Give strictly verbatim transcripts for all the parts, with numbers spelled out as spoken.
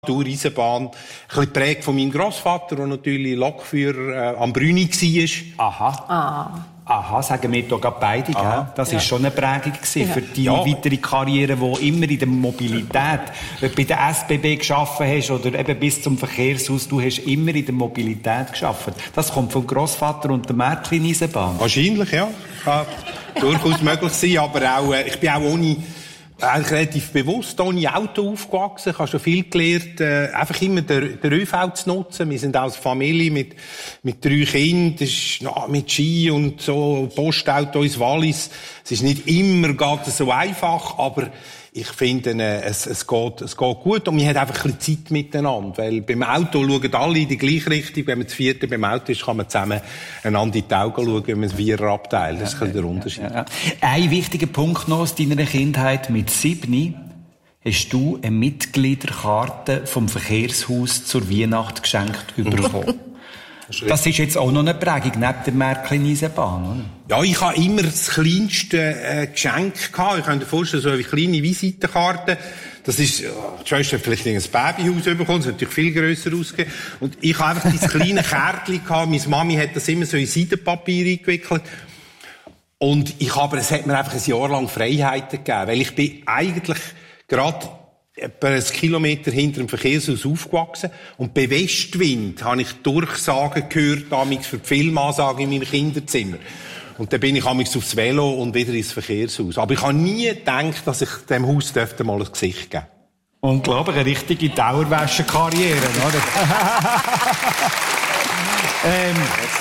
Natur-Eisenbahn. Ein bisschen geprägt von meinem Grossvater, der natürlich Lokführer äh, am Brüni war. Aha. Ah. Aha, sagen wir doch gerade beide, gell? Das war ja. schon eine Prägung gewesen Ja. für die Ja. weitere Karriere, die immer in der Mobilität, ob du bei der S B B gearbeitet hast oder eben bis zum Verkehrshaus, du hast immer in der Mobilität gearbeitet. Das kommt vom Grossvater und der Märklin-Eisenbahn. Wahrscheinlich, ja. Kann durchaus möglich sein, aber auch, äh, ich bin auch ohne, eigentlich relativ bewusst ohne Auto aufgewachsen. Ich habe schon viel gelernt, äh, einfach immer den, den ÖV zu nutzen. Wir sind als Familie mit, mit drei Kindern, das ist, na, mit Ski und so, Postauto ins Wallis. Es ist nicht immer gerade so einfach, aber ich finde, äh, es, es, geht, es geht gut und man hat einfach ein bisschen Zeit miteinander. Weil beim Auto schauen alle in die gleiche Richtung. Wenn man das vierte beim Auto ist, kann man zusammen einander in die Augen schauen, wenn man das Vierer abteilt. Das ist ein bisschen der Unterschied. Ja, ja. Ein wichtiger Punkt noch aus deiner Kindheit. Mit sieben hast du eine Mitgliederkarte vom Verkehrshaus zur Weihnacht geschenkt bekommen. Das ist jetzt auch noch eine Prägung neben der Märklin-Eisenbahn, oder? Ja, ich habe immer das kleinste äh, Geschenk gehabt. Ich kann dir vorstellen, so eine kleine Visitenkarte. Das ist, ja, die Schwester hat vielleicht ein Babyhaus bekommen, das ist natürlich viel grösser ausgegeben. Und ich habe einfach dieses kleine Kärtchen gehabt. Meine Mami hat das immer so in Seidenpapier eingewickelt. Und ich habe, es hat mir einfach ein Jahr lang Freiheiten gegeben. Weil ich bin eigentlich gerade etwa ein Kilometer hinter dem Verkehrshaus aufgewachsen. Und bei Westwind habe ich Durchsagen gehört, damals für die Filmansage in meinem Kinderzimmer. Und dann bin ich amigs aufs Velo und wieder ins Verkehrshaus. Aber ich habe nie gedacht, dass ich dem Haus dürfte mal ein Gesicht geben. Unglaublich, eine richtige Dauerwäsche-Karriere, oder? ähm,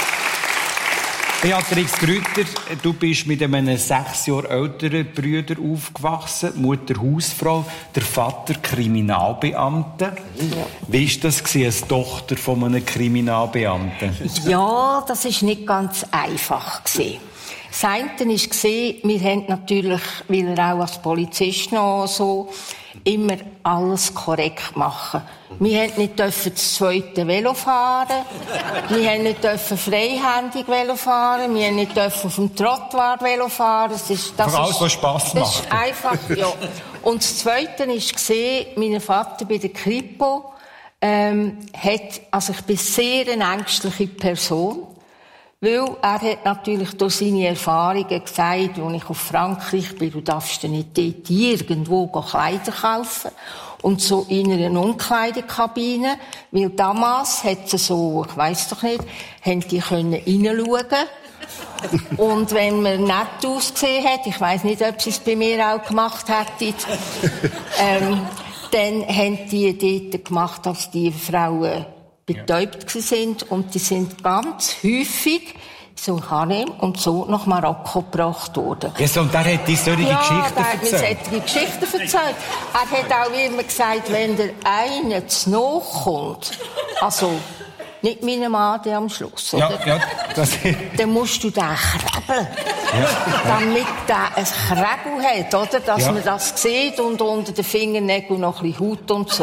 Beatrix Grüter, du bist mit einem sechs Jahre älteren Bruder aufgewachsen, Mutter Hausfrau, der Vater Kriminalbeamte. Ja. Wie war das als Tochter von einem Kriminalbeamten? Ja, das war nicht ganz einfach. Das eine war, wir haben natürlich, weil er auch als Polizist noch so, immer alles korrekt machen. Wir durften nicht das zweite Velo fahren. Wir durften nicht freihändig Velo fahren. Wir durften nicht auf dem Trottoir Velo fahren. Das ist, das Für alles, was Spass macht. Das ist einfach, ja. Und das Zweite war, mein Vater bei der Kripo, ähm, hat, also ich bin sehr eine ängstliche Person. Weil er hat natürlich durch seine Erfahrungen gesagt, als ich auf Frankreich bin, du darfst dir nicht dort irgendwo Kleider kaufen. Und so in einer Umkleidekabine. Weil damals hat es so, ich weiss doch nicht, haben die können reinschauen. Und wenn man nett ausgesehen hat, ich weiss nicht, ob sie es bei mir auch gemacht hätten, ähm, dann haben die dort gemacht, dass die Frauen betäubt sind und die sind ganz häufig so Harem und so nach Marokko gebracht worden. Ja, so, und der hat die solche ja, Geschichten der hat mir erzählt. solche Geschichten erzählt. Er hat auch immer gesagt, wenn der eine zu nahe kommt, also nicht meinem Mann der am Schluss, oder? Ja, ja, das dann musst du den krebeln, ja, damit der ein Krebel hat, oder? Dass ja. man das sieht und unter den Fingernägeln noch ein bisschen Haut und so.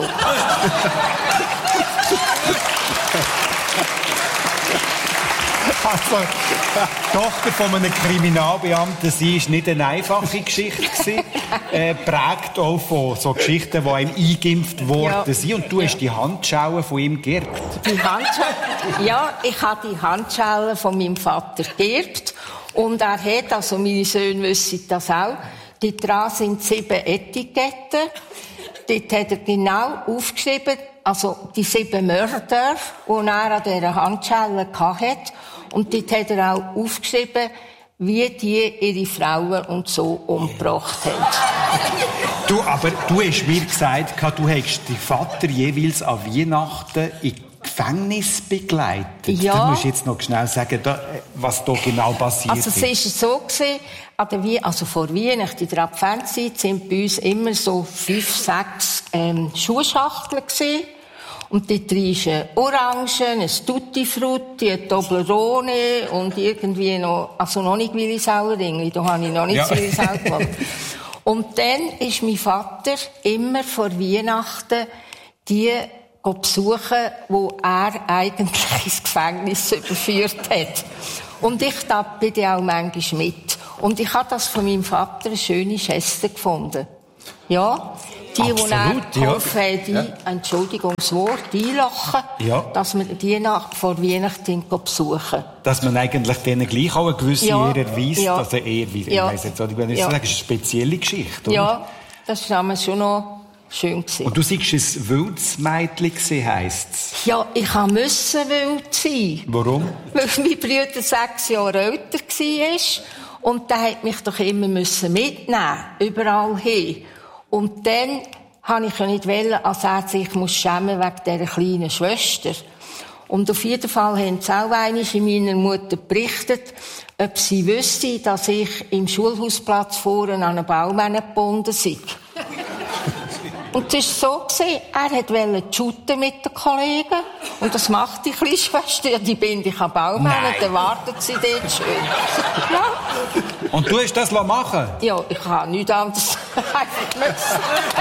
Also, die Tochter von einem Kriminalbeamten, sie war nicht eine einfache Geschichte. äh, prägt auch von so Geschichten, die einem eingeimpft worden ja. sind. Und du hast die Handschellen von ihm geerbt. Die Handschellen? Ja, ich habe die Handschellen von meinem Vater geerbt. Und er hat, also meine Söhne wissen das auch, dort dran sind sieben Etiketten. Dort hat er genau aufgeschrieben, also die sieben Mörder, die er an dieser Handschelle hatte. Und dort hat er auch aufgeschrieben, wie die ihre Frauen und so umgebracht haben. Du, aber du hast mir gesagt, du hättest deinen Vater jeweils an Weihnachten in Gefängnis begleitet. Ja. Du musst jetzt noch schnell sagen, was da genau passiert also, ist. Also es war so gewesen, an der Wie- also vor Weihnachten in der Adventszeit sind bei uns immer so fünf, sechs ähm, Schuhschachteln gewesen. Und dort drin ist ein Orangen, ein Tutti Frutti, ein Toblerone und irgendwie noch, also noch nicht Willisauerringli, da habe ich noch nicht ja. Willisau gemacht. Und dann ist mein Vater immer vor Weihnachten die besuchen, wo er eigentlich ins Gefängnis überführt hat. Und ich da bin auch manchmal mit. Und ich habe das von meinem Vater eine schöne Geste gefunden. Ja, die, die Absolut, dann geholfen ja. haben, die, ja. Entschuldigung, das Wort, einlachen, ja. dass wir die nach, vor Weihnachten besuchen. Dass man eigentlich denen gleich auch eine gewisse ja. Ehre erweist, ja. also eher, wie, ja. ich weiss jetzt, ich will nicht ja. sagen, es ist eine spezielle Geschichte, oder? Ja, das war damals schon noch schön gewesen. Und du sagst, ein wildes Mädchen heisst es? Ja, ich musste wild sein. Warum? Weil mein Bruder sechs Jahre älter war. Und der hat mich doch immer mitnehmen, überall hin. Und dann wollte ich nicht wollen, als er sich schämen wegen dieser kleinen Schwester. Und auf jeden Fall haben sie auch einmal in meiner Mutter berichtet, ob sie wüsste, dass ich im Schulhausplatz vorne an einen Baum gebunden sei. Und es war so, er wollte shooten mit den Kollegen. Und das macht die kleine Schwester. Die binde ich am Baum und dann wartet sie dort schön. Ja. Und du hast das machen? Ja, ich kann nichts anderes einfach müssen.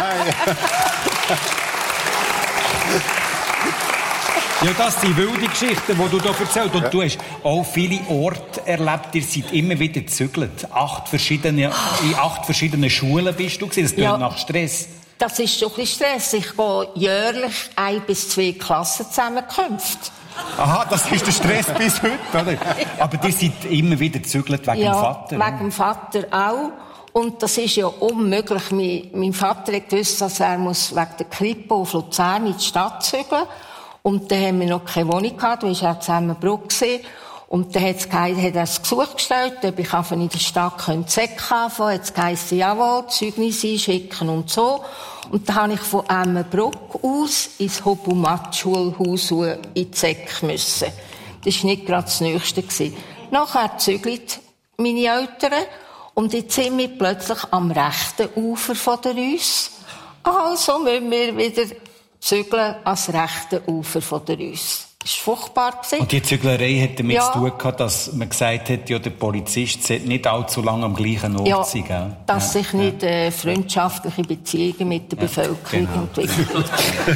Ja, das sind wilde Geschichten, die du hier erzählst. Und ja. du hast auch viele Orte erlebt. Ihr seid immer wieder gezügelt. Acht verschiedene, in acht verschiedenen Schulen bist du gewesen. Das klingt ja. nach Stress. Das ist schon ein bisschen Stress. Ich gehe jährlich ein bis zwei Klassenzusammenkünfte. Aha, das ist der Stress bis heute, oder? Aber die sind immer wieder gezügelt wegen ja, dem Vater. Ja, wegen dem Vater auch. Und das ist ja unmöglich. Mein, mein Vater hat gewusst, dass er muss wegen der Krippe auf Luzern in die Stadt zügeln. Und dann haben wir noch keine Wohnung gehabt. Du warst auch zusammenbruch gesehen. Und dann hat es geheißen, hat er das Gesuch gestellt, ob ich einfach in der Stadt Zeck anfangen könnte. Hat es geheißen, jawohl, Zeugnisse einschicken und so. Und dann habe ich von Emmenbruck aus ins Hobumat-Schulhaus in die Zeck müssen. Das war nicht gerade das Nächste. Nachher zügelt meine Eltern. Und jetzt sind wir plötzlich am rechten Ufer von der Reuss. Also müssen wir wieder zügeln ans rechte Ufer von der Reuss. Das war furchtbar. Und die Züglerei hat damit ja. zu tun gehabt, dass man gesagt hat, ja, der Polizist sollte nicht allzu lange am gleichen Ort ja, sein. Gell? Dass ja. sich nicht äh, freundschaftliche Beziehungen mit der ja, Bevölkerung genau. entwickeln.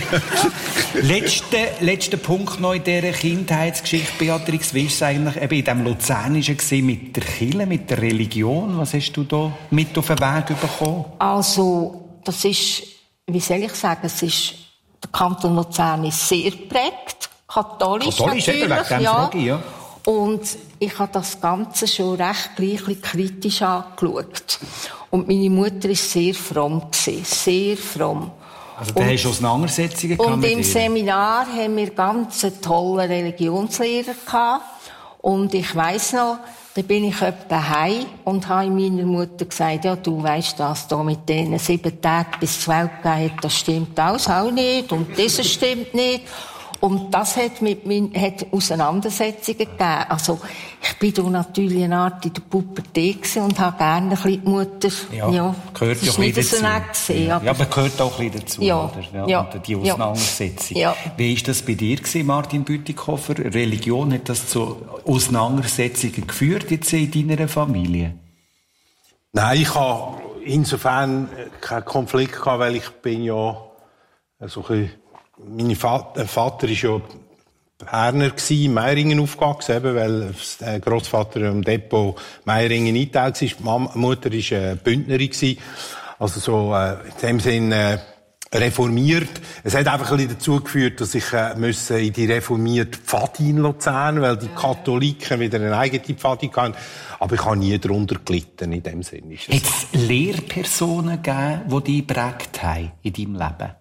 letzter, letzter Punkt noch in dieser Kindheitsgeschichte, Beatrix. Wie war es eigentlich eben in diesem Luzernischen gewesen, mit der Kirche, mit der Religion? Was hast du da mit auf den Weg bekommen? Also, das ist, wie soll ich sagen, es ist, der Kanton Luzern ist sehr geprägt. Katholisch, Katholisch natürlich, ja. ja. Frage, ja. Und ich habe das Ganze schon recht gleich kritisch angeschaut. Und meine Mutter war sehr fromm gewesen, sehr fromm. Also da hast du Auseinandersetzungen gehabt Und mit im ihr? Seminar haben wir ganz einen tollen Religionslehrer gehabt. Und ich weiss noch, da bin ich etwa heim und habe meiner Mutter gesagt, ja, du weisst das da mit denen sieben Tagen bis zur Welt gegeben hat, das stimmt alles auch nicht und das stimmt nicht. Und das hat mit mein, hat Auseinandersetzungen gegeben. Also, ich bin da natürlich eine Art in der Pubertät und habe gerne ein bisschen die Mutter, ja, ja, gehört ja auch nicht dazu. So nett gewesen, ja, aber, aber gehört auch ein bisschen dazu, ja, oder? Ja, ja, und die Auseinandersetzung. Ja. Wie war das bei dir gewesen, Martin Bütikofer? Religion, hat das zu Auseinandersetzungen geführt jetzt in deiner Familie? Nein, ich habe insofern keinen Konflikt gehabt, weil ich bin ja so ein bisschen Mein Vater, Vater war ja Berner, in Meiringen aufgewachsen, eben, weil der Grossvater im Depot Meiringen eingeteilt war. Die Mutter war eine Bündnerin, also so äh, in dem Sinn äh, reformiert. Es hat einfach ein bisschen dazu geführt, dass ich äh, müssen in die reformierte Pfadi in Luzern, weil die Katholiken wieder eine eigene Pfadi hatten. Aber ich habe nie darunter gelitten, in dem Sinn. Hat es Lehrpersonen gegeben, die dich geprägt haben in deinem Leben?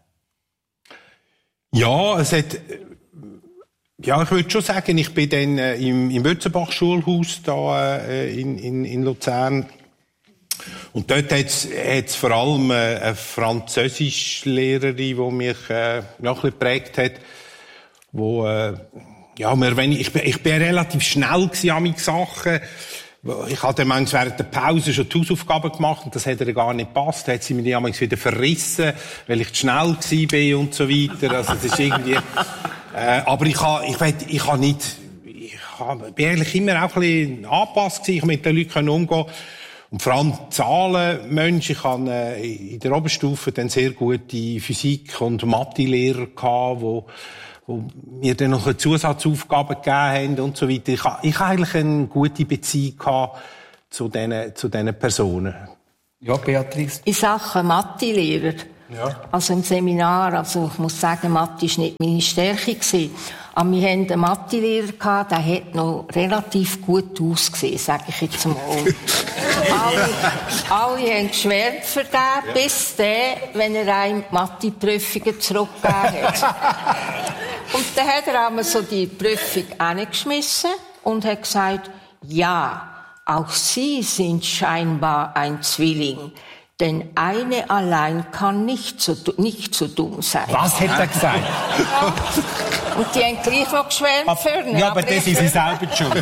Ja, es hat, ja, ich würde schon sagen, ich bin dann äh, im, im Wötzenbach-Schulhaus da äh, in, in, in Luzern. Und dort hat es vor allem äh, eine Französischlehrerin, die mich äh, noch ein bisschen geprägt hat, wo, äh, ja, mir, wenn ich, ich, bin, ich bin relativ schnell gewesen an meine Sachen. Ich hatte manchmal während der Pause schon die Hausaufgaben gemacht und das hat ihr gar nicht gepasst. Da hat sie mir die manchmal wieder verrissen, weil ich zu schnell gewesen bin und so weiter. Also das ist irgendwie, äh, aber ich habe, ich weiß, ich habe nicht, ich habe, bin eigentlich immer auch ein bisschen angepasst gewesen, ich mit den Leuten umgehen. Und vor allem Zahlenmensch. Ich hatte äh, in der Oberstufe dann sehr gute Physik- und Mathe-Lehrer gehabt, wo wo mir dann noch eine Zusatzaufgaben gegeben haben und so weiter. Ich habe, ich habe eigentlich eine gute Beziehung gehabt zu diesen, zu diesen Personen. Ja, Beatrice? In Sachen Mathe-Lehrer Ja. Also im Seminar, also ich muss sagen, Mathe war nicht meine Stärke gewesen. Aber wir hatten einen Mathelehrer gehabt, der hat noch relativ gut ausgesehen, sage ich jetzt mal. alle, alle haben geschwärmt für den, ja. bis der, wenn er einem Mathe-Prüfungen zurückgegeben hat. Und dann hat er einmal so die Prüfung hineingeschmissen und hat gesagt, ja, auch Sie sind scheinbar ein Zwilling. Denn eine allein kann nicht so, nicht so dumm sein. Was hat er gesagt? Ja. Und die haben gleich noch geschwärmt für ihn. Ja, aber das ist sie selber schuld.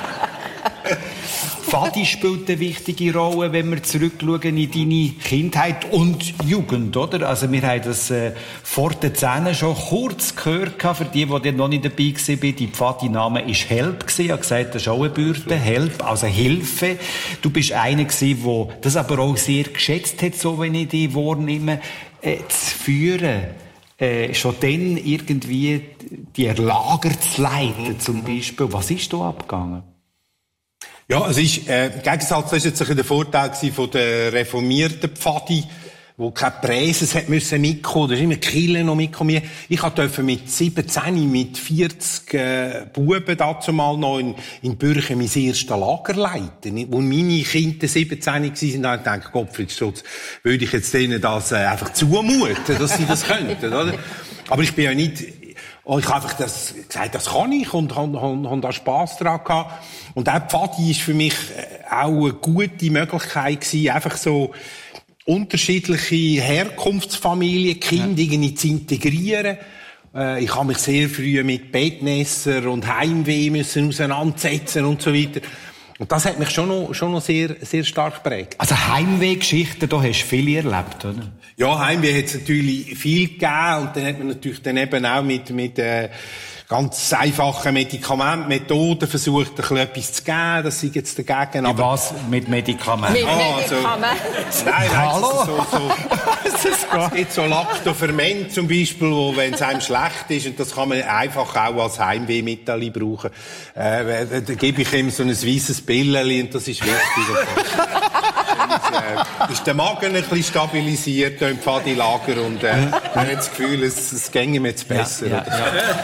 Fadi spielt eine wichtige Rolle, wenn wir zurückschauen in deine Kindheit und Jugend, oder? Also wir haben das äh, vor den Zähnen schon kurz gehört, für die, die noch nicht dabei waren. Die Fadi-Name war Help, ich habe gesagt, das ist auch eine Bürde, Help, also Hilfe. Du bist einer gewesen, der das aber auch sehr geschätzt hat, so wenn ich die wahrnehme, äh, zu führen. Äh, schon dann irgendwie die Lager zu leiten, zum Beispiel. Was ist da abgegangen? Ja, es ist, äh, im Gegensatz, das ist jetzt der Vorteil von der reformierten Pfadi, wo keine Präses hat müssen mitkommen, da ist immer Kille noch mitkommen. Ich durfte mit siebzehn, mit vierzig, äh, Buben dazu mal noch in, in Bürchen mein erstes Lager leiten. Wo meine Kinder siebzehn waren, habe ich gedacht, Gottfried Stutz, würde ich jetzt denen das, äh, einfach zumuten, dass sie das könnten, oder? Aber ich bin ja nicht, oh, ich habe einfach das gesagt, das kann ich und habe, habe, habe da Spass dran gehabt. Und auch Pfadi ist für mich auch eine gute Möglichkeit gewesen, einfach so unterschiedliche Herkunftsfamilien, Kinder ja. irgendwie zu integrieren. Äh, ich habe mich sehr früh mit Bettnässer und Heimweh müssen auseinandersetzen und so weiter. Und das hat mich schon noch, schon noch sehr, sehr stark geprägt. Also Heimweh-Geschichten, da hast du viele erlebt, oder? Ja, Heimweh hat es natürlich viel gegeben und dann hat man natürlich dann eben auch mit, mit, äh, ganz einfachen Medikamentenmethoden versucht, ein bisschen etwas zu geben, das sind jetzt dagegen. Aber was mit Medikamenten? Mit Medikamenten? Also, nein, nein, Hallo? So, so, es gibt so Lactoferment zum Beispiel, wo, wenn es einem schlecht ist, und das kann man einfach auch als Heimwehmittel brauchen, äh, da, da gebe ich ihm so ein weisses Pilleli und das ist wichtig. Dann äh, ist der Magen ein bisschen stabilisiert im Pfadi-Lager und äh, man hat das Gefühl, es, es ginge mir jetzt besser. Ja, ja, ja.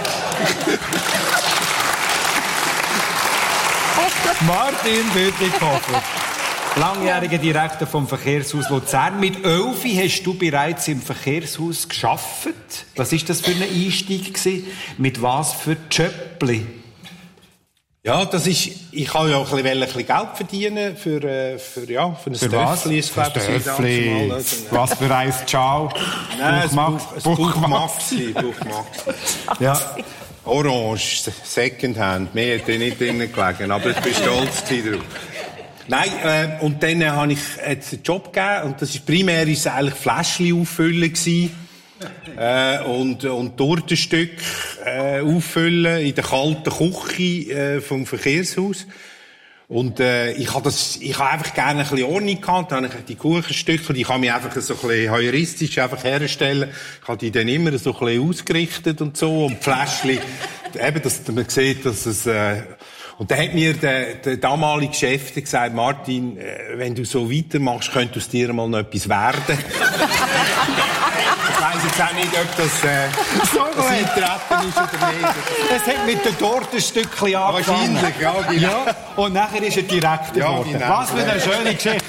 Martin Bütikofer, langjähriger Direktor vom Verkehrshaus Luzern. Mit elf hast du bereits im Verkehrshaus gearbeitet. Was war das für ein Einstieg gewesen? Mit was für Jöppli? Ja, das ist, ich wollte ja auch ein bisschen, ein bisschen Geld verdienen für, äh, für, ja, für ein für Dörfli. Was? Für ein Dörfli. Was für ein Ciao? Nein, Buch, Buch Maxi. Buch Maxi. Ja. Orange, Secondhand. Mehr hat nicht drinnen gelegen, aber ich bin stolz drauf. Nein, äh, und dann äh, habe ich jetzt einen Job gegeben, und das ist primär ist eigentlich Fläschchen auffüllen gewesen. Äh, und, und Tortenstück, äh, auffüllen in der kalten Küche, äh, vom Verkehrshaus. Und, äh, ich habe das, ich habe einfach gerne ein bisschen Ordnung gehabt. Dann habe ich die Kuchenstücke, die kann mich einfach so ein bisschen heuristisch einfach herstellen. Ich habe die dann immer so ein bisschen ausgerichtet und so. Und Fläschchen, eben, dass man sieht, dass es, äh, und dann hat mir der, der damalige Chef gesagt, Martin, äh, wenn du so weitermachst, könnte aus dir mal noch etwas werden. Ich weiss jetzt auch nicht, ob das, äh, so das Eintreten ist oder nicht. Es hat mit den Tortenstückchen angefangen. Wahrscheinlich, ja, genau. Ja, und nachher ist er direkt ja, geworden. Genau. Was für eine schöne Geschichte.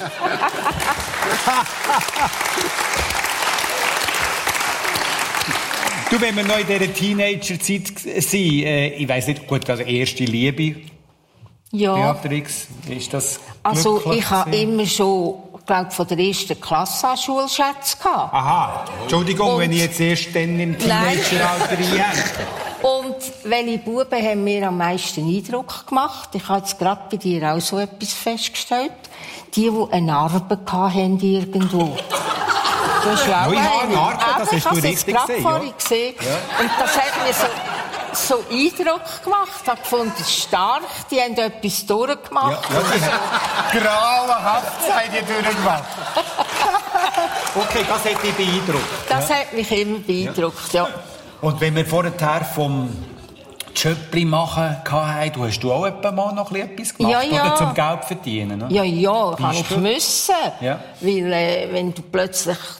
Du, wenn wir noch in dieser Teenager-Zeit sind, äh, ich weiss nicht, gut, also erste Liebe, ja. Beatrix, ist das Also ich habe immer schon, glaube von der ersten Klasse an Schulschätze gehabt. Aha, Entschuldigung, und wenn ich jetzt erst dann im Teenageralter einhänge. Und welche Buben haben mir am meisten Eindruck gemacht? Ich habe jetzt gerade bei dir auch so etwas festgestellt. Die, die eine Narbe hatten irgendwo. Du hast ja auch ja, eine Narbe, das hast du richtig gesehen. Ja. gesehen. Ja. Und das hat mir so, so Eindruck gemacht. Ich habe gefunden, stark, die haben etwas durchgemacht. Ja, ja, die haben grauenhaft seid ihr durchgemacht. Okay, das hat dich beeindruckt. Das ja. hat mich immer beeindruckt, ja. Und wenn wir vorher vom Jöppli machen hatten, du hast du auch etwa mal noch etwas gemacht, ja, ja. oder zum Geld verdienen? Ne? Ja, ja, kann ich müssen. Ja. Weil, äh, wenn du plötzlich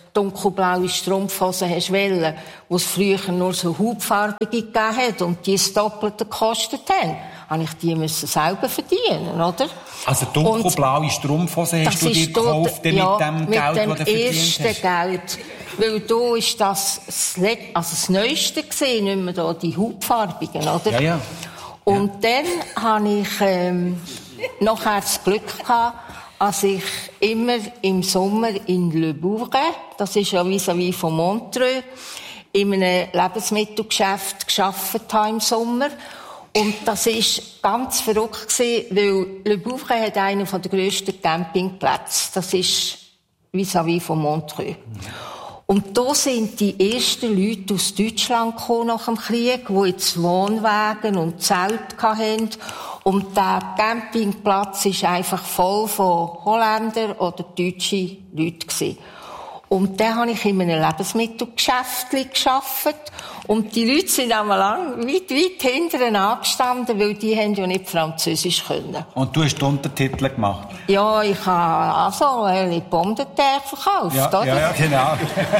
dunkelblaue Strumpfhosen hast wollen, wo es früher nur so hautfarbige gegeben hat und die das Doppelte gekostet haben, habe ich die müssen selber verdienen, oder? Also dunkelblaue und Strumpfhosen hast du dir gekauft mit ja, dem mit Geld, dem das du verdient hast? ersten Geld. Weil da ist das das, Let- also das Neueste gesehen, nicht mehr da, die hautfarbigen, oder? Ja, ja. Und ja. dann habe ich ähm, nachher das Glück gehabt, als ich immer im Sommer in Le Bourget, das ist ja vis-à-vis von Montreux, in einem Lebensmittelgeschäft gearbeitet habe im Sommer. Und das ist ganz verrückt gewesen, weil Le Bourget hat einen der grössten Campingplätze. Das ist vis-à-vis von Montreux. Und da sind die ersten Leute aus Deutschland gekommen nach dem Krieg, die jetzt Wohnwagen und Zelte hatten. Und der Campingplatz war einfach voll von Holländern oder deutschen Leuten gewesen. Und dann habe ich in einem Lebensmittelgeschäft gearbeitet. Und die Leute sind einmal lang weit, weit hinten angestanden, weil die haben ja nicht Französisch können. Und du hast die Untertitel gemacht? Ja, ich habe also eine Pomme de terre verkauft, ja, oder? Ja, ja, genau.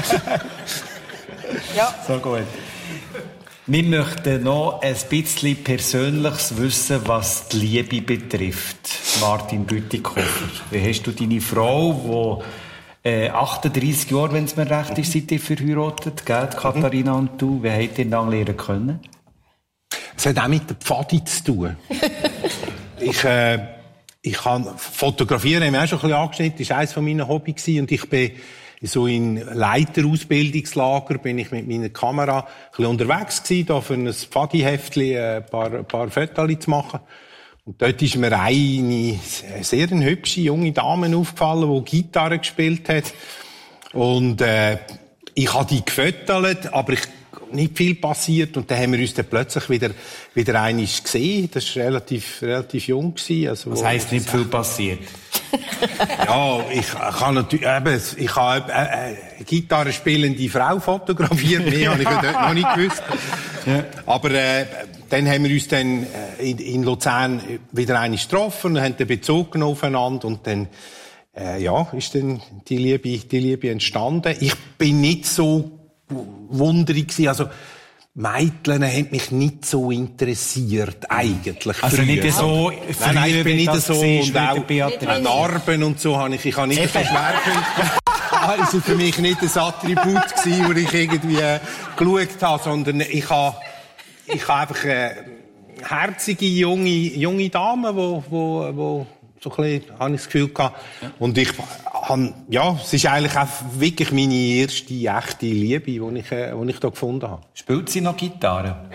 ja. So gut. Wir möchten noch ein bisschen Persönliches wissen, was die Liebe betrifft. Martin Bütikofer. Wie hast du deine Frau, die äh, achtunddreissig Jahre, wenn es mir recht ist, seid ihr verheiratet, gell, Katharina und du? Wie habt ihr ihn dann lernen können? Es hat auch mit der Pfadi zu tun. ich, äh, ich kann fotografieren, haben wir auch schon ein bisschen angeschnitten, das war eines meiner Hobbys und ich bin so in Leiterausbildungslager bin ich mit meiner Kamera ein bisschen unterwegs gewesen, da für ein Pfadi-Heftchen ein paar, ein paar Fotos zu machen. Und dort ist mir eine sehr eine hübsche junge Dame aufgefallen, die Gitarre gespielt hat. Und, äh, ich habe die gefotolt, aber ich, nicht viel passiert. Und dann haben wir uns dann plötzlich wieder, wieder einmal gesehen. Das war relativ, relativ jung gewesen. Also, das heisst, nicht viel passiert? Ja, ich kann natürlich, eben, ich habe eine, eine Gitarre spielende Frau fotografiert. Mehr habe ich dort noch nicht gewusst. Ja. Aber, äh, dann haben wir uns dann in, in Luzern wieder einmal getroffen und haben den Bezug genommen aufeinander und dann, äh, ja, ist dann die Liebe, die Liebe entstanden. Ich bin nicht so wunderig gewesen, also, Mädchen haben mich nicht so interessiert, eigentlich. Also früher. nicht so, nein, nein, ich bin nicht so, und auch Narben und so habe ich, ich habe nicht so Schwerpunkte. Also für mich nicht ein Attribut gewesen, wo ich irgendwie äh, geschaut habe, sondern ich habe, ich habe einfach eine herzige, junge, junge Dame, wo, wo, wo, so ein bisschen, habe ich das Gefühl gehabt. Ja. Und ich, habe, ja, es ist eigentlich auch wirklich meine erste echte Liebe, die ich, äh, die ich da gefunden habe. Spielt sie noch Gitarre?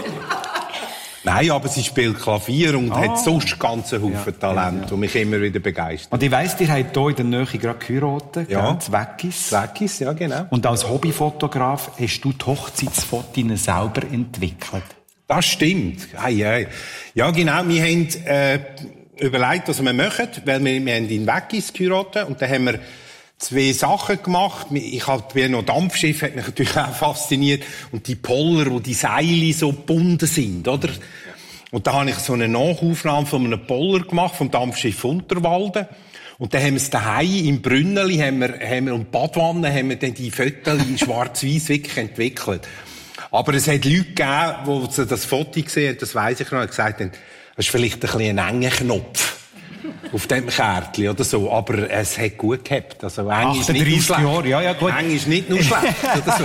Nein, aber sie spielt Klavier und ah. hat sonst ganz einen Haufen ja, Talent, ja, ja. und mich immer wieder begeistert. Und ich weiss, ihr habt hier in der Nähe gerade geheiratet, ja. Zweckis. Zweckis, ja, genau. Und als Hobbyfotograf hast du die Hochzeitsfotos selber entwickelt. Das stimmt. Hey, hey. Ja, genau. Wir haben äh, überlegt, was wir machen, weil wir, wir haben in Weggis geheiratet und dann haben wir zwei Sachen gemacht. Ich habe noch Dampfschiff, hat mich natürlich auch fasziniert. Und die Poller, wo die Seile so gebunden sind, oder? Und da habe ich so eine Nachaufnahme von einem Poller gemacht, vom Dampfschiff Unterwalden. Und dann haben wir es daheim im Brünneli, haben wir, haben wir, und Badwanne, haben wir dann die Fotos schwarz-weiß wirklich entwickelt. Aber es hat Leute gegeben, die das Foto gesehen haben, das weiss ich noch, und gesagt haben, das ist vielleicht ein bisschen ein enger Knopf. Auf dem Kärtchen oder so. Aber es hat gut gehabt. Also, eng ist nicht nur schlecht. Jahre, ja, ja, gut. Eng ist nicht nur schlecht, oder so.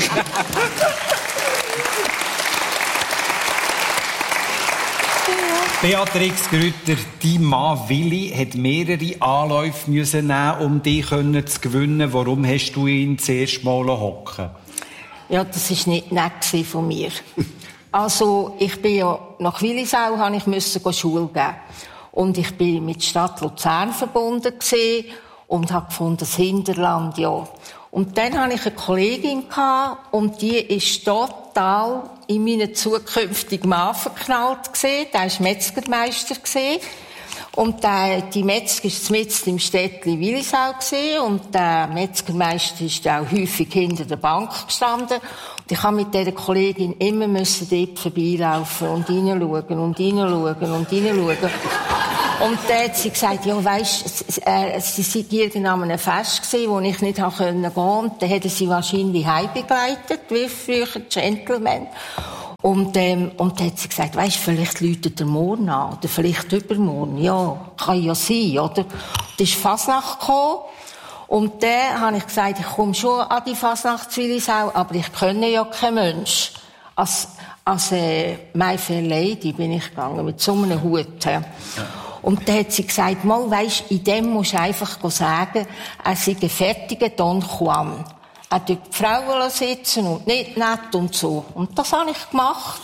Beatrix Grütter, dein Mann Willi hat mehrere Anläufe müssen nehmen, um dich zu gewinnen. Warum hast du ihn zuerst mal hocken? Ja, das war nicht nett von mir. Also, ich bin ja nach Willisau, habe ich müssen Schule geben. Und ich bin mit der Stadt Luzern verbunden gewesen und habe gefunden, das Hinterland, ja. Und dann hatte ich eine Kollegin gehabt, und die ist total in meinen zukünftigen Mann verknallt gewesen. Der war Metzgermeister gewesen. Und der, die Metzger war mitten im Städtchen Willisau gewesen, und der Metzgermeister ist auch häufig hinter der Bank gestanden. Und ich habe mit dieser Kollegin immer müssen dort vorbeilaufen und reinschauen und reinschauen und reinschauen. Und dann hat sie gesagt, ja, weisst, äh, sie sei irgendwann an einem Fest gewesen, wo ich nicht gehen konnte. Und dann hätte sie wahrscheinlich heimgebegleitet, wie früher Gentleman. Und, ähm, und dann hat sie gesagt, weisst, vielleicht läutet er morgen an, oder vielleicht übermorgen. Ja, kann ja sein, oder? Da ist Fasnacht gekommen. Und dann habe ich gesagt, ich komme schon an die Fasnacht zu Willisau, aber ich kenne ja kein Mensch. Als, als äh, My Fair Lady bin ich gegangen, mit so einem Hut. Ja. Und dann hat sie gesagt, mal, weisst, in dem musst du einfach sagen, er sei ein fertiger Don Juan. Er tut die Frauen sitzen und nicht nett und so. Und das habe ich gemacht.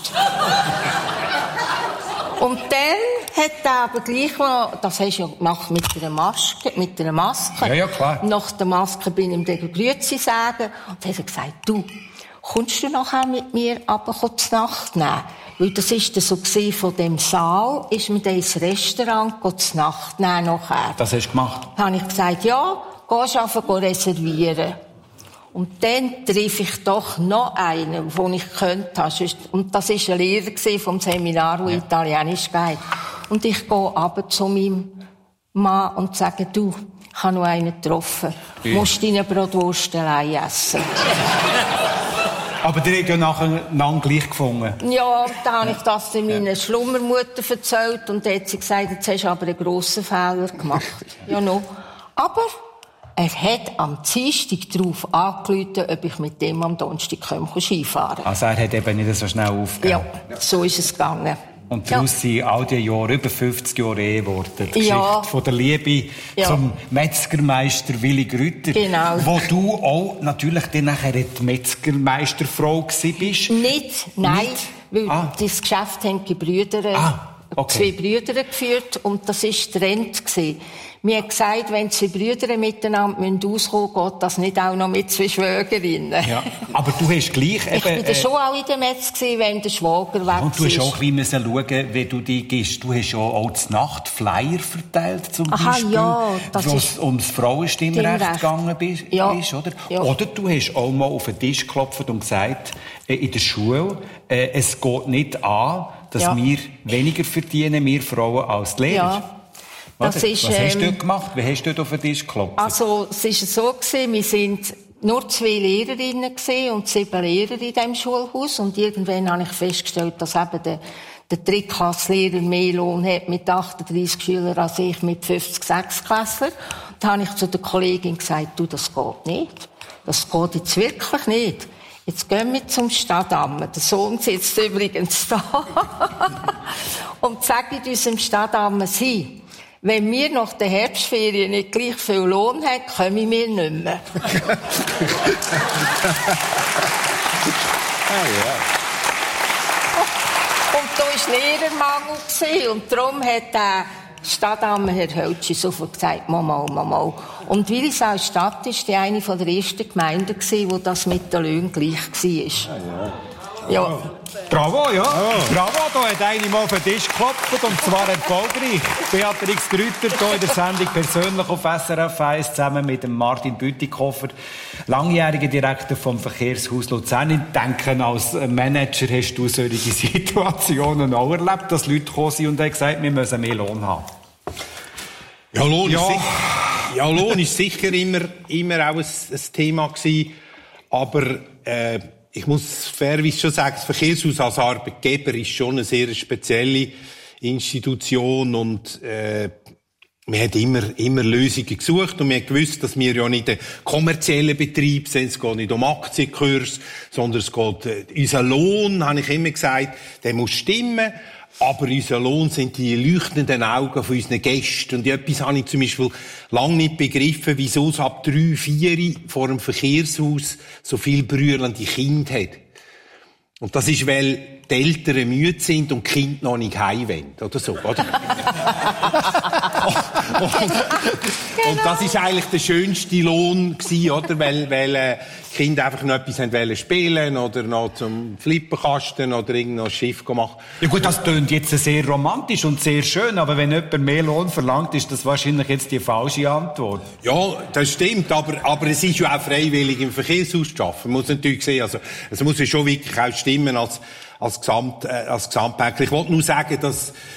Und dann hat er aber gleich noch, das hast du ja gemacht mit einer Maske, mit einer Maske. Ja, ja, klar. Nach der Maske bin ich ihm dann Grüezi sagen. Und dann hat er gesagt, du, kommst du nachher mit mir aber zur Nacht nehmen? Weil das ist so gesehen von dem Saal, ist mir dann ins Restaurant zur Nacht nehmen nachher. Das hast du gemacht? Dann habe ich gesagt, ja, gehst einfach reservieren. Und dann triff ich doch noch einen, den ich könnte. Und das war ein Lehrer vom Seminar, der ja. Italienisch geht. Und ich gehe runter zu meinem Mann und sage, du, ich habe noch einen getroffen. Du ja. musst deine Brotwurst allein essen. Aber der hat ja nachher gleich gefunden. Ja, dann habe ich das meiner ja. Schlummermutter erzählt. Und dann hat sie gesagt, jetzt hast du aber einen grossen Fehler gemacht. ja, noch. Aber er hat am Dienstag darauf angerufen, ob ich mit dem am Donnerstag Skifahren kann. Also er hat eben nicht so schnell aufgegeben. Ja, so ist es gegangen. Und daraus ja. sind all die Jahre, über fünfzig Jahre Ehe geworden. Die ja. Geschichte von der Liebe ja. zum Metzgermeister Willi Grütter. Genau. Wo du auch natürlich dann nachher die Metzgermeisterfrau gewesen bist. Nicht, nein. Nicht? Weil ah. das Geschäft haben die Brüder, ah, okay. zwei Brüder geführt und das war Trend gewesen. Mir hat gesagt, wenn zwei Brüder miteinander auskommen müssen, geht das nicht auch noch mit zwei Schwägerinnen. Ja, aber du hast gleich eben... Ich war äh, schon auch in der Metz gewesen, wenn der Schwager weg war. Und du hast auch ein bisschen schauen, wie du dich gehst. Du hast ja auch die Nacht Flyer verteilt, zum Aha, Beispiel. Ja, das wo es ums Frauenstimmrecht gegangen bist, ja. ist, oder? Ja. Oder du hast auch mal auf den Tisch geklopft und gesagt, äh, in der Schule, äh, es geht nicht an, dass ja. wir weniger verdienen, wir Frauen, als die Lehrer. Ja. Das ist, Was hast ähm, du dort gemacht? Wie hast du dort auf den Tisch geklopft? Also, es war so gewesen, wir sind nur zwei Lehrerinnen gewesen und sieben Lehrer in diesem Schulhaus. Und irgendwann habe ich festgestellt, dass eben der, der Drittklasslehrer mehr Lohn hat mit achtunddreissig Schülern als ich mit fünfzig Sechsklässler. Da habe ich zu der Kollegin gesagt, du, das geht nicht. Das geht jetzt wirklich nicht. Jetzt gehen wir zum Stadtamt. Der Sohn sitzt übrigens da. Und sagt unserem Stadtamt, sie, wenn wir nach der Herbstferien nicht gleich viel Lohn haben, kommen wir nicht mehr. ah, ja. Und da war Lehrermangel und darum hat der Stadtamt Herr Hölschi sofort gesagt, Mama, Mama. Und Willisau Stadt war die eine der ersten Gemeinden, wo das mit den Löhnen gleich war. Ah, ja. Ja. Bravo, ja. Oh. Bravo, da hat eine mal auf den Tisch geklopft und zwar erfolgreich. Beatrix Grütter hier in der Sendung persönlich auf S R F eins zusammen mit dem Martin Bütikofer, langjähriger Direktor vom Verkehrshaus Luzern. Ich denke, als Manager hast du solche Situationen auch erlebt, dass Leute gekommen sind und haben gesagt, wir müssen mehr Lohn haben. Ja, Lohn, ja. Ist, sicher, ja, Lohn ist sicher immer, immer auch ein, ein Thema gewesen, aber äh, ich muss fairerweise schon sagen, das Verkehrshaus als Arbeitgeber ist schon eine sehr spezielle Institution und äh, wir haben immer, immer Lösungen gesucht und wir haben gewusst, dass wir ja nicht ein kommerzieller Betrieb sind, es geht nicht um Aktienkurs, sondern es geht, äh, unser Lohn, habe ich immer gesagt, der muss stimmen. Aber unser Lohn sind die leuchtenden Augen von unseren Gästen. Und etwas habe ich zum Beispiel lange nicht begriffen, wieso es ab drei, vier vor dem Verkehrshaus so viel brüllende Kinder hat. Und das ist, weil die Eltern müde sind und die Kinder noch nicht heim wollen. Oder so, oder? und, und das ist eigentlich der schönste Lohn gewesen, oder? Weil, weil, äh, die Kinder einfach noch etwas wollen spielen oder noch zum Flipperkasten oder irgendein Schiff machen. Ja gut, das klingt jetzt sehr romantisch und sehr schön, aber wenn jemand mehr Lohn verlangt, ist das wahrscheinlich jetzt die falsche Antwort. Ja, das stimmt, aber, aber es ist ja auch freiwillig im Verkehrshaus zu arbeiten. Man muss natürlich sehen, also, es muss ja schon wirklich auch stimmen als, als Gesamt, äh, als Gesamtpäckchen. Ich wollte nur sagen, dass,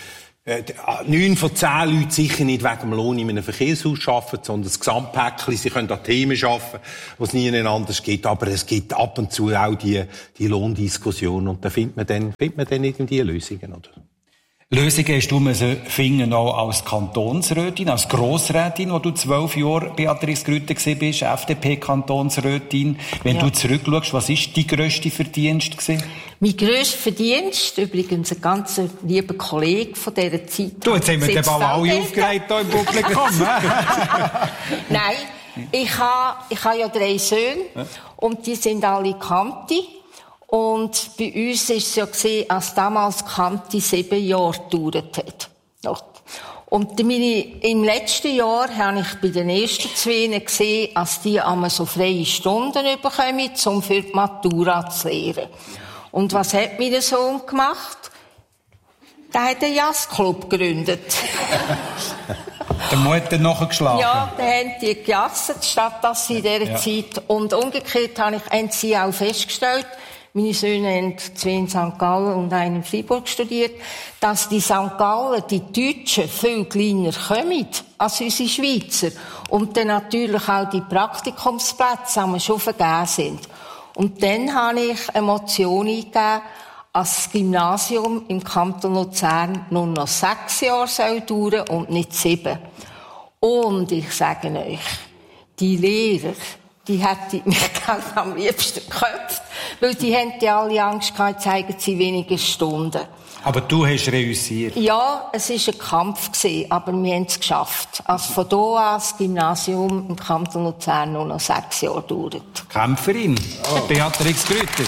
Neun von zehn Leuten sicher nicht wegen dem Lohn in einem Verkehrshaus arbeiten, sondern das Gesamtpäckchen. Sie können an Themen arbeiten, die es nie anders gibt. Aber es gibt ab und zu auch die, die Lohndiskussion. Und da findet man dann, findet man dann irgendwie Lösungen, oder? Lösungen hast du müssen finden, auch als Kantonsrätin, als Grossrätin, wo du zwölf Jahre Beatrix Grütte gewesen bist, F D P-Kantonsrätin. Wenn ja. du zurückschaust, was war dein grösster Verdienst gewesen? Mein grösster Verdienst, übrigens ein ganz lieber Kollege von dieser Zeit. Du, jetzt haben wir den Ball alle aufgeregt hier im Publikum. Nein, ich habe, ich habe ja drei Söhne und die sind alle Kanti. Und bei uns war es ja gesehen, als damals Kanti sieben Jahre gedauert hat. Und meine, im letzten Jahr habe ich bei den ersten zwei gesehen, als die einmal so freie Stunden bekommen, um für die Matura zu lehren. Und was hat mein Sohn gemacht? Der hat einen Jazzclub gegründet. Der Mutter nachgeschlagen. Ja, da haben die gejasset, statt dass sie in dieser ja. Zeit. Und umgekehrt habe ich, haben sie auch festgestellt, meine Söhne haben zwei in Sankt Gallen und einen in Freiburg studiert, dass die Sankt Gallen, die Deutschen, viel kleiner kommen als unsere Schweizer. Und dann natürlich auch die Praktikumsplätze haben schon vergeben sind. Und dann habe ich eine Motion eingegeben, als das Gymnasium im Kanton Luzern nur noch sechs Jahre soll dauern und nicht sieben. Und ich sage euch, die Lehrer, die hätten mich am liebsten geköpft, weil die haben ja alle Angst gehabt, zeigen sie wenige Stunden. Aber du hast reüssiert. Ja, es war ein Kampf gewesen, aber wir haben es geschafft. Also von da an das Gymnasium im Kanton Luzern nur noch sechs Jahre dauert. Kämpferin, oh. Beatrix Grütte.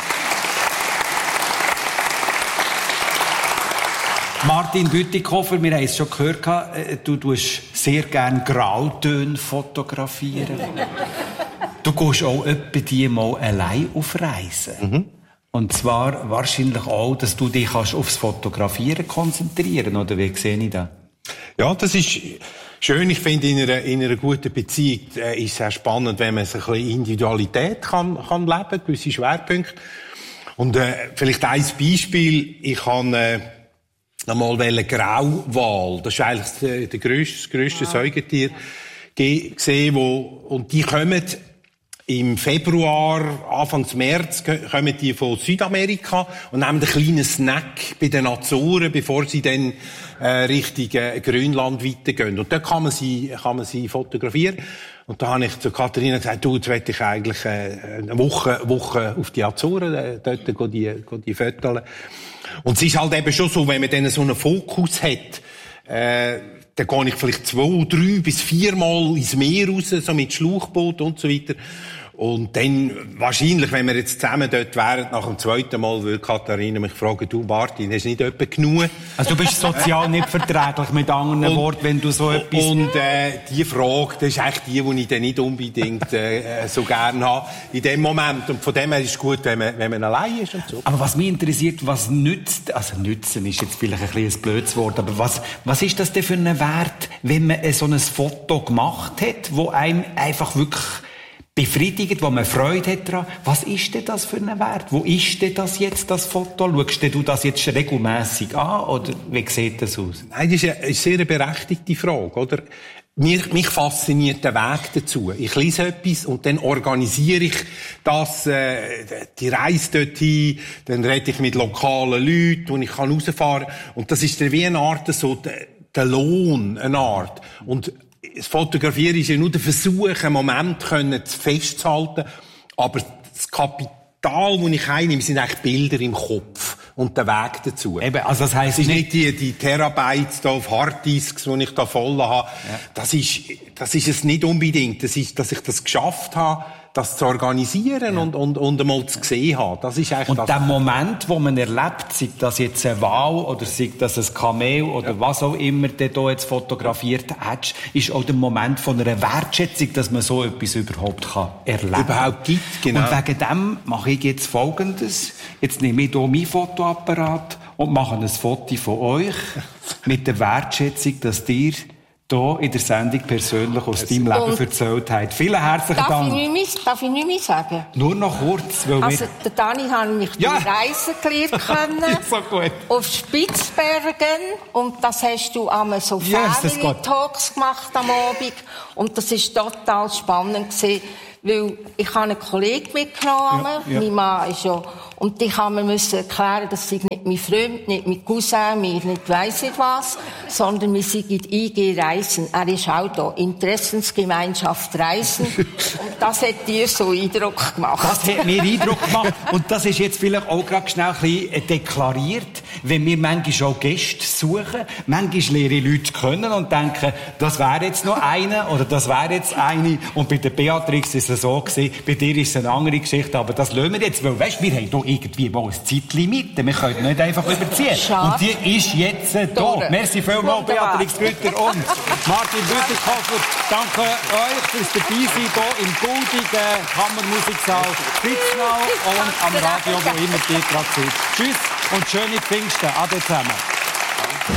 Martin Bütikofer, wir haben es schon gehört, du tust sehr gerne Grautöne fotografieren. Du gehst auch etwa die mal allein auf Reisen. Mhm. Und zwar wahrscheinlich auch, dass du dich kannst aufs Fotografieren konzentrieren, oder wie sehe ich das? Ja, das ist schön. Ich finde, in einer, in einer guten Beziehung äh, ist es sehr spannend, wenn man so ein bisschen Individualität kann, kann leben, gewisse Schwerpunkte. Und äh, vielleicht ein Beispiel, ich habe äh, einmal eine Grauwal, das ist eigentlich der grösste, das grösste ja. Säugetier, gesehen, wo, und die kommen im Februar, Anfang März, kommen die von Südamerika und nehmen einen kleinen Snack bei den Azoren, bevor sie dann äh, Richtung äh, Grönland weitergehen. Und dort kann man sie, kann man sie fotografieren. Und da habe ich zu Katharina gesagt, du, jetzt will ich eigentlich äh, eine Woche, Woche auf die Azoren, äh, dort gehen die, gehen die Fotos. Und es ist halt eben schon so, wenn man dann so einen Fokus hat, äh, dann gehe ich vielleicht zwei, drei bis viermal ins Meer raus, so mit Schlauchboot und so weiter. Und dann, wahrscheinlich, wenn wir jetzt zusammen dort wären, nach dem zweiten Mal, würde Katharina mich fragen, du Martin, hast du nicht etwa genug? Also du bist sozial nicht verträglich, mit anderen Worten, wenn du so etwas... Und äh, die Frage, das ist eigentlich die, die ich dann nicht unbedingt äh, so gerne habe in dem Moment. Und von dem her ist es gut, wenn man, wenn man allein ist und so. Aber was mich interessiert, was nützt, also nützen ist jetzt vielleicht ein kleines blödes Wort, aber was, was ist das denn für ein Wert, wenn man so ein Foto gemacht hat, wo einem einfach wirklich befriedigt, wo man Freude hat daran. Was ist denn das für ein Wert? Wo ist denn das jetzt, das Foto? Schaust du das jetzt regelmässig an, oder wie sieht das aus? Nein, das ist eine, eine sehr berechtigte Frage, oder? Mich, mich fasziniert der Weg dazu. Ich lese etwas und dann organisiere ich das, äh, die Reise dorthin, dann rede ich mit lokalen Leuten und ich kann rausfahren. Und das ist wie eine Art, so der, der Lohn, eine Art. Und das Fotografieren ist ja nur der Versuch, einen Moment festzuhalten. Aber das Kapital, das ich einnehme, sind eigentlich Bilder im Kopf und der Weg dazu. Eben, also das heisst es ist nicht die, die Terabytes da auf Harddisks, die ich da voll habe. Ja. Das ist, das ist es nicht unbedingt. Das ist, dass ich das geschafft habe, das zu organisieren ja. und, und, und einmal zu sehen haben. Das ist eigentlich und das. der Moment, wo man erlebt, sei das jetzt ein Wal oder sei das ein Kamel oder ja. was auch immer der da jetzt fotografiert hat, ist auch der Moment von einer Wertschätzung, dass man so etwas überhaupt kann erleben. Überhaupt gibt, genau. Und wegen dem mache ich jetzt Folgendes. Jetzt nehme ich hier mein Fotoapparat und mache ein Foto von euch mit der Wertschätzung, dass ihr hier in der Sendung persönlich aus deinem Leben Und erzählt hast. Vielen herzlichen darf Dank. Ich nicht mehr, darf ich nicht mehr sagen? Nur noch kurz, weil Also, wir... der Dani hat mich Ja. durch Reisen gelernt können. So gut. Auf Spitzbergen. Und das hast du einmal so Yes, das geht. Family-Talks gemacht am Abend. Und das war total spannend gewesen, weil ich habe einen Kollegen mitgenommen. Ja, ja. Mein Mann ist ja... Und ich habe mir müssen erklären, dass ich nicht mein Freund, nicht mein Cousin, mir nicht weiss nicht was, sondern wir sind in I G Reisen. Er ist auch da. Interessensgemeinschaft Reisen. Und das hat dir so Eindruck gemacht. Das hat mir Eindruck gemacht. Und das ist jetzt vielleicht auch gerade schnell ein bisschen deklariert, wenn wir manchmal auch Gäste suchen. Manchmal lernen Leute kennen und denken, das wäre jetzt noch einer oder das wäre jetzt eine. Und bei der Beatrix ist es so gewesen, bei dir ist es eine andere Geschichte, aber das lassen wir jetzt, weil, weißt, wir haben hier irgendwie wohl ein Zeitlimit. Wir können nicht einfach überziehen. Schade. Und die ist jetzt äh, da. Dore. Merci vielmals, Wunderbar. Beatrix Grütter und Martin Bütikhofer. Danke euch fürs Dabeisein hier im goldigen Kammermusiksaal Spitznau und am Radio, wo immer ihr gerade seid. Tschüss und schöne Pfingsten. Ade zusammen.